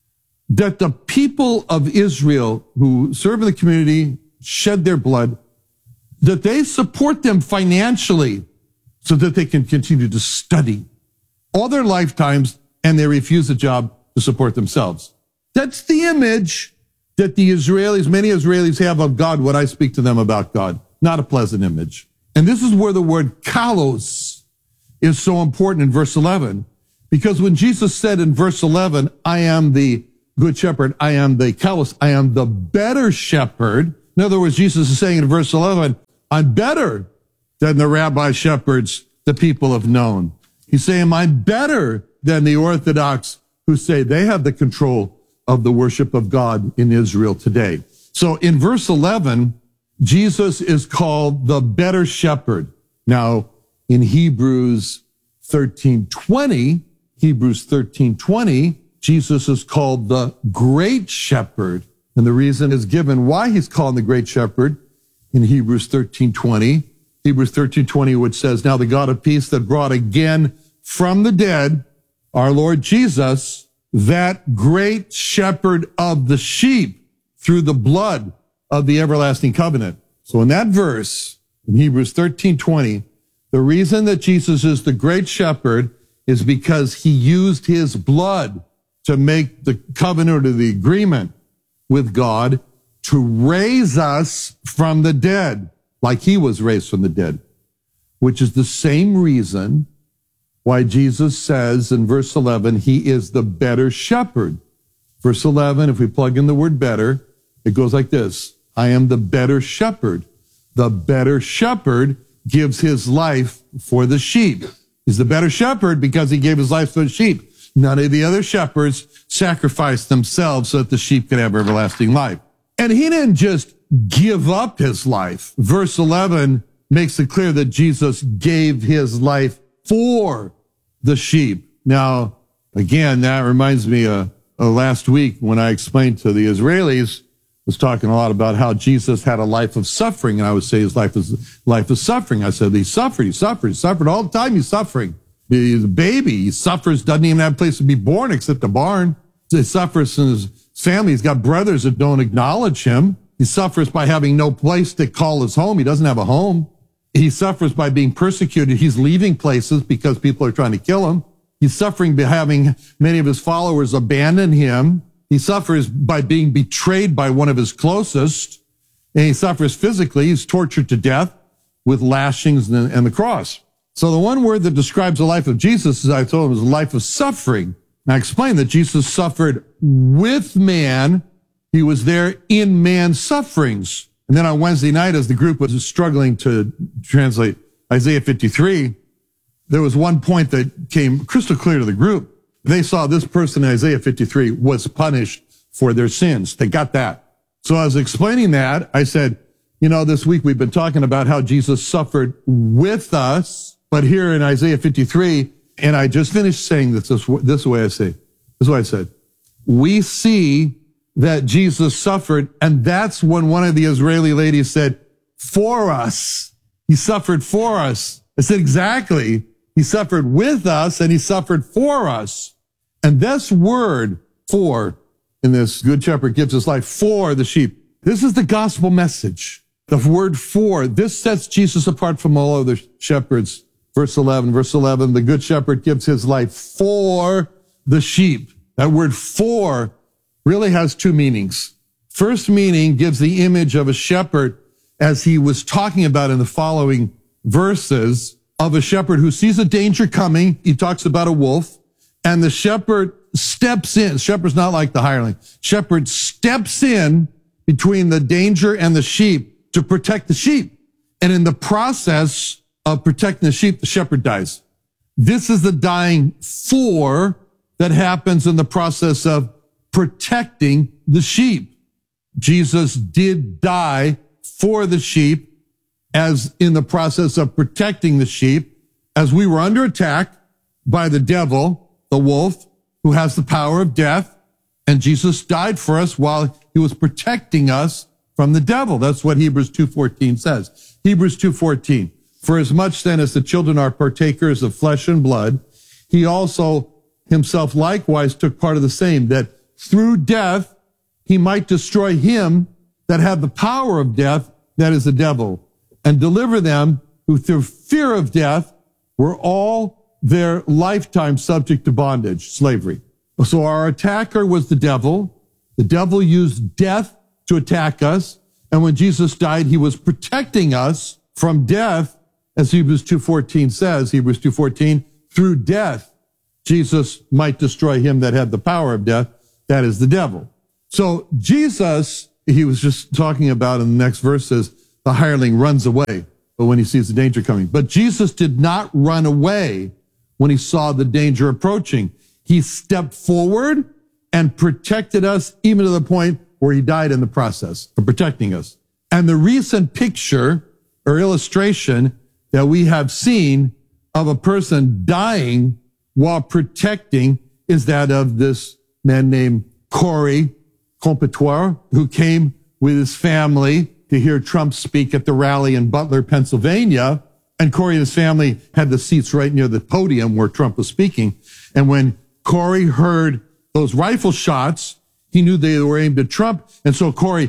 that the people of Israel who serve in the community, shed their blood, that they support them financially so that they can continue to study all their lifetimes, and they refuse a job to support themselves. That's the image that the Israelis, many Israelis have of God when I speak to them about God. Not a pleasant image. And this is where the word kalos is so important in verse eleven. Because when Jesus said in verse eleven, I am the good shepherd, I am the kalos, I am the better shepherd. In other words, Jesus is saying in verse eleven, I'm better than the rabbi shepherds the people have known. He's saying, I'm better than the Orthodox who say they have the control of the worship of God in Israel today. So in verse eleven, Jesus is called the better shepherd. Now, in Hebrews thirteen twenty, Hebrews thirteen twenty, Jesus is called the great shepherd. And the reason is given why he's called the great shepherd in Hebrews thirteen twenty. Hebrews thirteen twenty, which says, now the God of peace that brought again from the dead our Lord Jesus, that great shepherd of the sheep through the blood of the everlasting covenant. So in that verse, in Hebrews thirteen twenty, the reason that Jesus is the great shepherd is because he used his blood to make the covenant or the agreement with God to raise us from the dead, like he was raised from the dead, which is the same reason why Jesus says in verse eleven, he is the better shepherd. Verse eleven, if we plug in the word better, it goes like this. I am the better shepherd. The better shepherd gives his life for the sheep. He's the better shepherd because he gave his life for the sheep. None of the other shepherds sacrificed themselves so that the sheep could have everlasting life. And he didn't just give up his life. Verse eleven makes it clear that Jesus gave his life for the sheep. Now, again, that reminds me of, of last week when I explained to the Israelis, was talking a lot about how Jesus had a life of suffering, and I would say his life is life of suffering. I said he suffered, he suffered, he suffered all the time. He's suffering. He's a baby. He suffers, doesn't even have a place to be born except a barn. He suffers in his family. He's got brothers that don't acknowledge him. He suffers by having no place to call his home. He doesn't have a home. He suffers by being persecuted. He's leaving places because people are trying to kill him. He's suffering by having many of his followers abandon him. He suffers by being betrayed by one of his closest. And he suffers physically. He's tortured to death with lashings and, and the cross. So the one word that describes the life of Jesus, as I told him, is a life of suffering. And I explained that Jesus suffered with man. He was there in man's sufferings. And then on Wednesday night, as the group was struggling to translate Isaiah fifty-three, there was one point that came crystal clear to the group. They saw this person in Isaiah fifty-three was punished for their sins. They got that. So I was explaining that. I said, you know, this week we've been talking about how Jesus suffered with us, but here in Isaiah fifty-three, and I just finished saying this, this, this way I say, this is what I said. We see that Jesus suffered, and that's when one of the Israeli ladies said, for us. He suffered for us. I said, exactly. He suffered with us, and he suffered for us. And this word, for, in this Good Shepherd gives his life for the sheep. This is the gospel message. The word for, this sets Jesus apart from all other shepherds. Verse eleven, verse eleven, the Good Shepherd gives his life for the sheep. That word for really has two meanings. First meaning gives the image of a shepherd, as he was talking about in the following verses, of a shepherd who sees a danger coming. He talks about a wolf, and the shepherd steps in. Shepherd's not like the hireling. Shepherd steps in between the danger and the sheep to protect the sheep. And in the process of protecting the sheep, the shepherd dies. This is the dying for that happens in the process of protecting the sheep. Jesus did die for the sheep, as in the process of protecting the sheep, as we were under attack by the devil, the wolf, who has the power of death, and Jesus died for us while he was protecting us from the devil. That's what Hebrews two fourteen says. Hebrews two fourteen. For as much then as the children are partakers of flesh and blood, he also himself likewise took part of the same, that through death he might destroy him that had the power of death, that is the devil, and deliver them who through fear of death were all their lifetime subject to bondage, slavery. So our attacker was the devil. The devil used death to attack us. And when Jesus died, he was protecting us from death, as Hebrews two fourteen says, Hebrews two fourteen, through death, Jesus might destroy him that had the power of death. That is the devil. So Jesus, he was just talking about in the next verse says, the hireling runs away but when he sees the danger coming. But Jesus did not run away when he saw the danger approaching. He stepped forward and protected us even to the point where he died in the process of protecting us. And the recent picture or illustration that we have seen of a person dying while protecting is that of this man named Corey Comptoir, who came with his family to hear Trump speak at the rally in Butler, Pennsylvania. And Corey and his family had the seats right near the podium where Trump was speaking. And when Corey heard those rifle shots, he knew they were aimed at Trump. And so Corey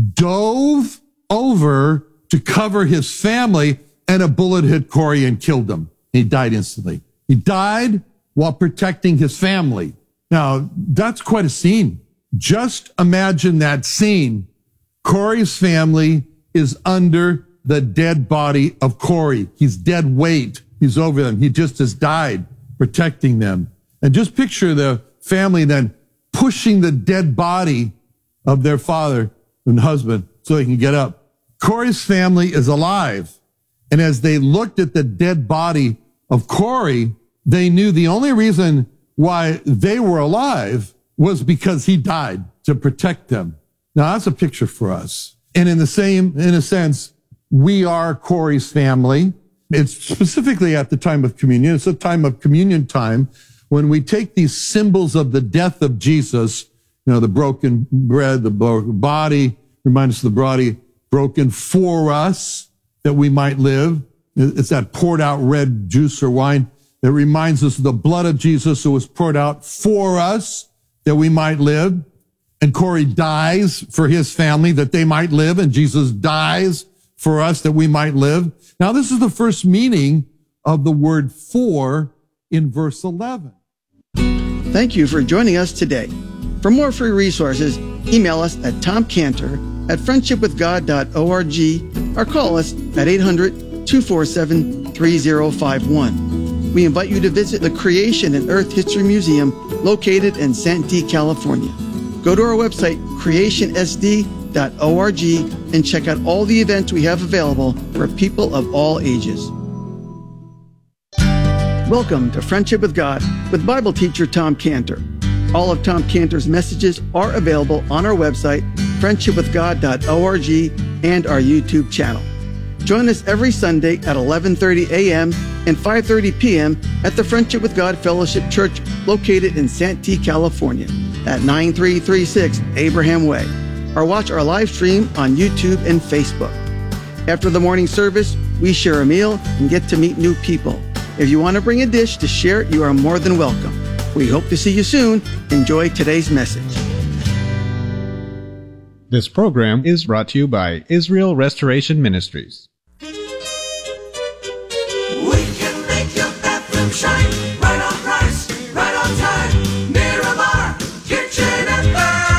dove over to cover his family, and a bullet hit Corey and killed him. He died instantly. He died while protecting his family. Now, that's quite a scene. Just imagine that scene. Corey's family is under the dead body of Corey. He's dead weight. He's over them. He just has died protecting them. And just picture the family then pushing the dead body of their father and husband so he can get up. Corey's family is alive. And as they looked at the dead body of Corey, they knew the only reason why they were alive was because he died to protect them. Now, that's a picture for us. And in the same, in a sense, we are Corey's family. It's specifically at the time of communion. It's a time of communion time when we take these symbols of the death of Jesus, you know, the broken bread, the broken body, remind us of the body broken for us that we might live. It's that poured out red juice or wine that reminds us of the blood of Jesus who was poured out for us that we might live. And Corey dies for his family that they might live, and Jesus dies for us that we might live. Now, this is the first meaning of the word for in verse eleven. Thank you for joining us today. For more free resources, email us at tom cantor at friendship with god dot org or call us at eight hundred, two four seven, three zero five one. We invite you to visit the Creation and Earth History Museum located in Santee, California. Go to our website, creation s d dot org, and check out all the events we have available for people of all ages. Welcome to Friendship with God with Bible teacher Tom Cantor. All of Tom Cantor's messages are available on our website, friendship with god dot org, and our YouTube channel. Join us every Sunday at eleven thirty a.m. and five thirty p.m. at the Friendship with God Fellowship Church located in Santee, California at nine three three six Abraham Way, or watch our live stream on YouTube and Facebook. After the morning service, we share a meal and get to meet new people. If you want to bring a dish to share, you are more than welcome. We hope to see you soon. Enjoy today's message. This program is brought to you by Israel Restoration Ministries. We can make your bathroom shine, right on price, right on time. Miramar Kitchen and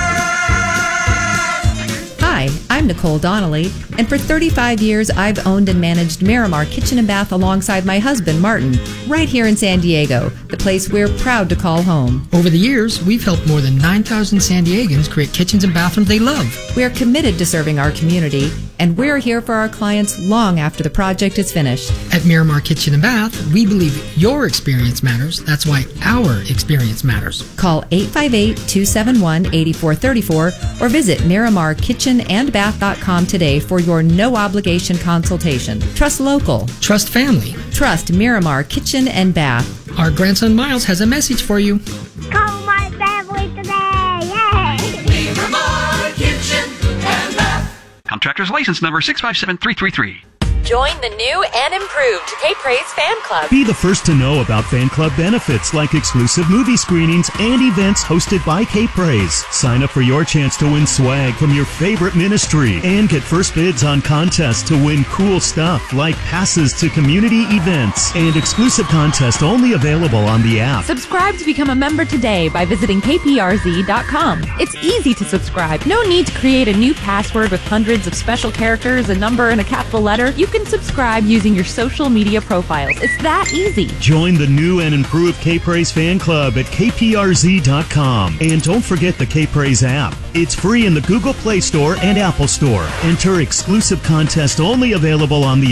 Bath. Hi, I'm Nicole Donnelly, and for thirty-five years I've owned and managed Miramar Kitchen and Bath alongside my husband Martin, right here in San Diego, the place we're proud to call home. Over the years, we've helped more than nine thousand San Diegans create kitchens and bathrooms they love. We're committed to serving our community, and we're here for our clients long after the project is finished. At Miramar Kitchen and Bath, we believe your experience matters. That's why our experience matters. Call eight five eight, two seven one, eight four three four or visit miramar kitchen and bath dot com today for your no-obligation consultation. Trust local. Trust family. Trust Miramar Kitchen and Bath. Our grandson Miles has a message for you. Call my family today! Yay! Miramar Kitchen and Bath. Contractor's license number six five seven three three three. Join the new and improved K-Praise Fan Club. Be the first to know about fan club benefits like exclusive movie screenings and events hosted by K-Praise. Sign up for your chance to win swag from your favorite ministry and get first bids on contests to win cool stuff like passes to community events and exclusive contests only available on the app. Subscribe to become a member today by visiting K P R Z dot com. It's easy to subscribe. No need to create a new password with hundreds of special characters, a number, and a capital letter. You can subscribe using your social media profiles. It's that easy. Join the new and improved K-Praise fan club at K P R Z dot com. And don't forget the K-Praise app. It's free in the Google Play Store and Apple Store. Enter exclusive contest only available on the